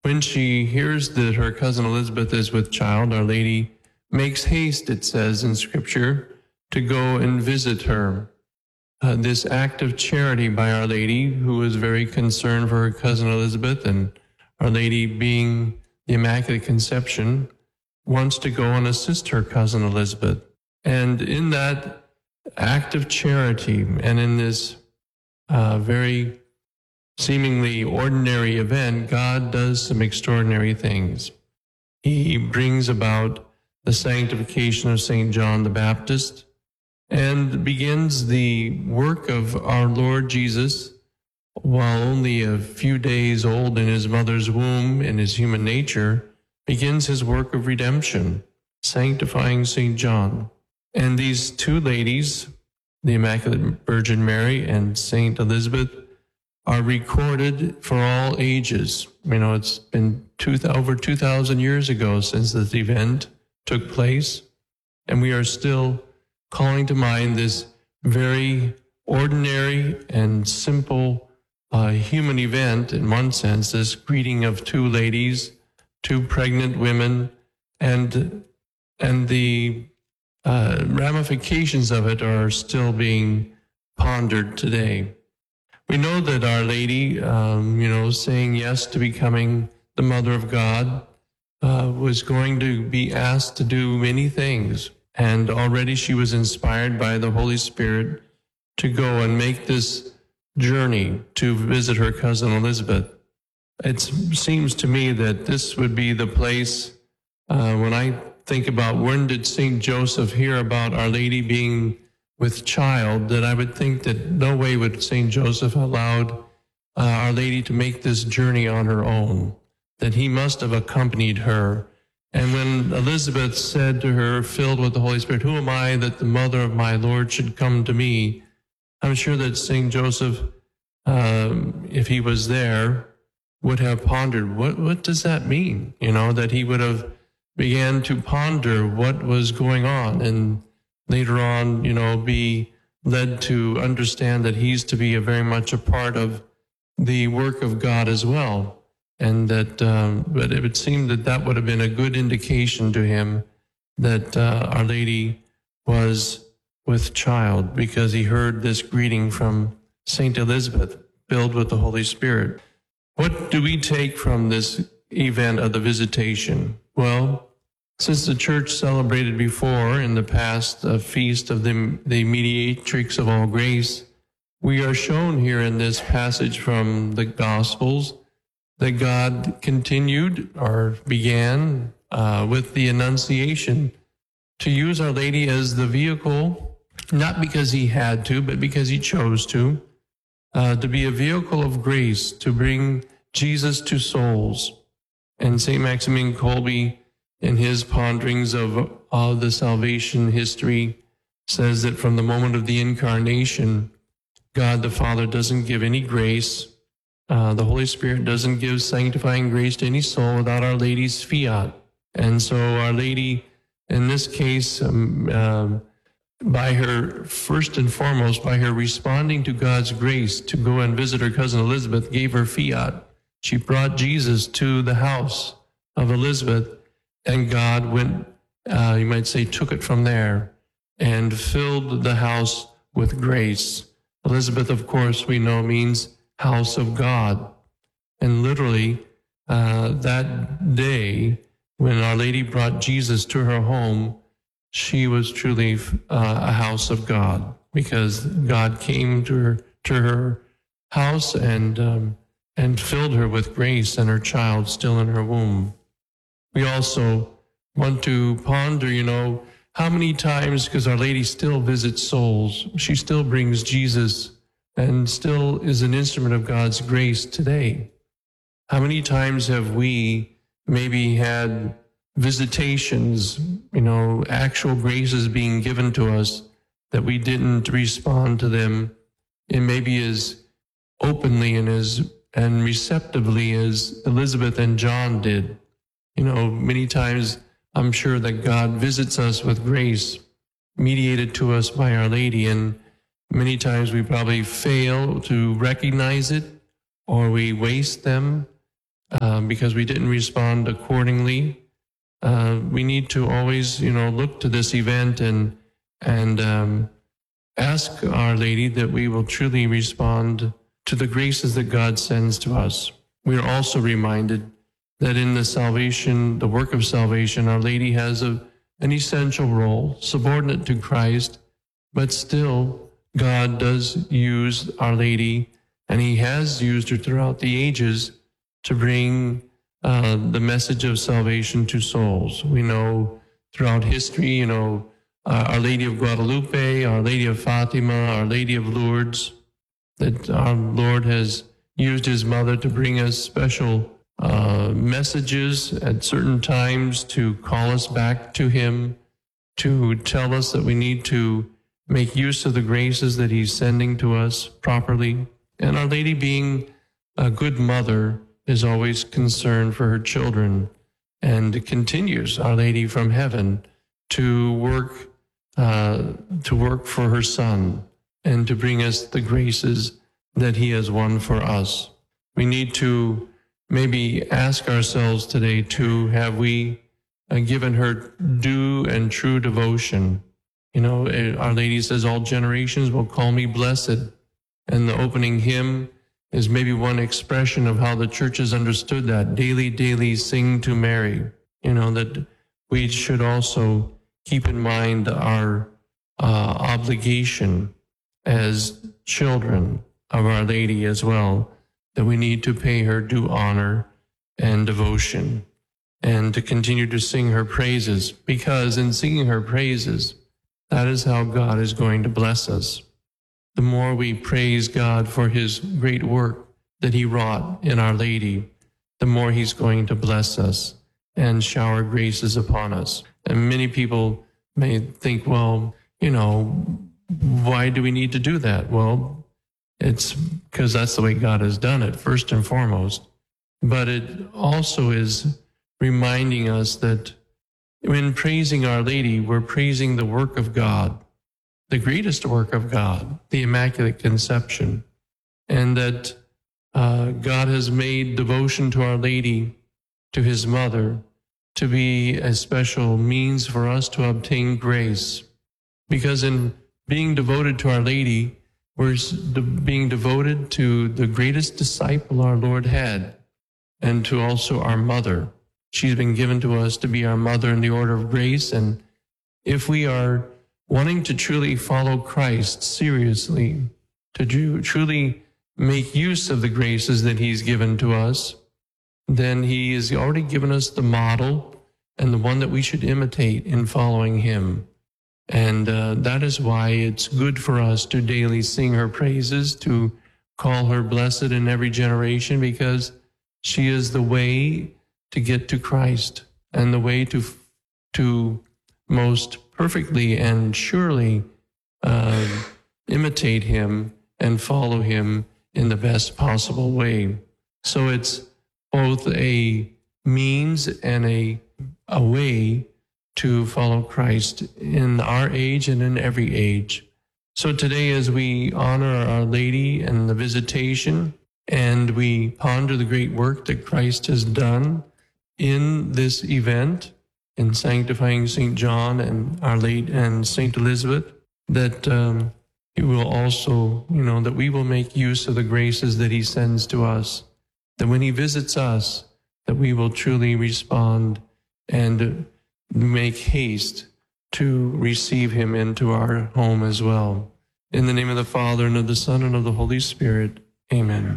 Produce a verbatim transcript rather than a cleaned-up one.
when she hears that her cousin Elizabeth is with child, Our Lady makes haste, it says in Scripture, to go and visit her. Uh, this act of charity by Our Lady, who was very concerned for her cousin Elizabeth, and Our Lady being the Immaculate Conception, wants to go and assist her cousin Elizabeth. And in that act of charity and in this uh, very seemingly ordinary event, God does some extraordinary things. He brings about the sanctification of Saint John the Baptist and begins the work of our Lord Jesus, while only a few days old in his mother's womb in his human nature, begins his work of redemption, sanctifying Saint John. And these two ladies, the Immaculate Virgin Mary and Saint Elizabeth, are recorded for all ages. You know, it's been two, over two thousand years ago since this event took place, and we are still calling to mind this very ordinary and simple uh, human event, in one sense, this greeting of two ladies, two pregnant women, and, and the uh, ramifications of it are still being pondered today. We know that Our Lady, um, you know, saying yes to becoming the Mother of God, uh, was going to be asked to do many things. And already she was inspired by the Holy Spirit to go and make this journey to visit her cousin Elizabeth. It seems to me that this would be the place, uh, when I think about when did Saint Joseph hear about Our Lady being with child, that I would think that no way would Saint Joseph allowed uh, Our Lady to make this journey on her own, that he must have accompanied her. And when Elizabeth said to her, filled with the Holy Spirit, "Who am I that the mother of my Lord should come to me?" I'm sure that Saint Joseph, um, if he was there, would have pondered, what, what does that mean? You know, that he would have began to ponder what was going on, and later on, you know, be led to understand that he's to be a very much a part of the work of God as well. And that, um, but it would seem that that would have been a good indication to him that uh, Our Lady was with child, because he heard this greeting from Saint Elizabeth, filled with the Holy Spirit. What do we take from this event of the visitation? Well, since the Church celebrated before in the past a feast of the, the mediatrix of all grace, we are shown here in this passage from the Gospels that God continued or began uh, with the Annunciation to use Our Lady as the vehicle, not because he had to, but because he chose to, uh, to be a vehicle of grace to bring Jesus to souls. And Saint Maximilian Kolbe, in his ponderings of uh, the salvation history, says that from the moment of the Incarnation, God the Father doesn't give any grace. Uh, the Holy Spirit doesn't give sanctifying grace to any soul without Our Lady's fiat. And so Our Lady, in this case, um, um, by her, first and foremost, by her responding to God's grace to go and visit her cousin Elizabeth, gave her fiat. She brought Jesus to the house of Elizabeth, and God went, uh, you might say, took it from there and filled the house with grace. Elizabeth, of course, we know means house of God. And literally, uh, that day when Our Lady brought Jesus to her home, she was truly uh, a house of God, because God came to her, to her house and um, and filled her with grace, and her child still in her womb. We also want to ponder, you know, how many times, because Our Lady still visits souls, she still brings Jesus and still is an instrument of God's grace today. How many times have we maybe had visitations, you know, actual graces being given to us that we didn't respond to them, and maybe as openly and as and receptively as Elizabeth and John did? You know, many times I'm sure that God visits us with grace mediated to us by Our Lady, and many times we probably fail to recognize it, or we waste them. Uh, uh, because we didn't respond accordingly. Uh, we need to always, you know, look to this event and and um, ask Our Lady that we will truly respond to the graces that God sends to us. We are also reminded that in the salvation, the work of salvation, Our Lady has a, an essential role, subordinate to Christ, but still God does use Our Lady, and He has used her throughout the ages to bring uh, the message of salvation to souls. We know throughout history, you know, uh, Our Lady of Guadalupe, Our Lady of Fatima, Our Lady of Lourdes, that our Lord has used His mother to bring us special uh, messages at certain times to call us back to Him, to tell us that we need to make use of the graces that He's sending to us properly. And Our Lady, being a good mother, is always concerned for her children and continues, Our Lady from heaven, to work uh, to work for her Son and to bring us the graces that He has won for us. We need to maybe ask ourselves today too, have we uh, given her due and true devotion? You know, Our Lady says, all generations will call me blessed. And the opening hymn is maybe one expression of how the church has understood that. Daily, daily sing to Mary. You know, that we should also keep in mind our uh, obligation as children of Our Lady as well, that we need to pay her due honor and devotion and to continue to sing her praises, because in singing her praises, that is how God is going to bless us. The more we praise God for His great work that He wrought in Our Lady, the more He's going to bless us and shower graces upon us. And many people may think, well, you know, why do we need to do that? Well, it's because that's the way God has done it, first and foremost. But it also is reminding us that when praising Our Lady, we're praising the work of God, the greatest work of God, the Immaculate Conception, and that uh, God has made devotion to Our Lady, to His mother, to be a special means for us to obtain grace. Because in being devoted to Our Lady, we're being devoted to the greatest disciple our Lord had, and to also our mother. She's been given to us to be our mother in the order of grace, and if we are wanting to truly follow Christ seriously, to do, truly make use of the graces that He's given to us, then He has already given us the model and the one that we should imitate in following Him. And uh, that is why it's good for us to daily sing her praises, to call her blessed in every generation, because she is the way to get to Christ and the way to to most perfectly and surely uh, imitate Him and follow Him in the best possible way. So it's both a means and a, a way to follow Christ in our age and in every age. So today, as we honor Our Lady and the Visitation, and we ponder the great work that Christ has done in this event, in sanctifying Saint John and Our Lady and Saint Elizabeth, that um, He will also, you know, that we will make use of the graces that He sends to us, that when He visits us, that we will truly respond and make haste to receive Him into our home as well. In the name of the Father, and of the Son, and of the Holy Spirit, amen.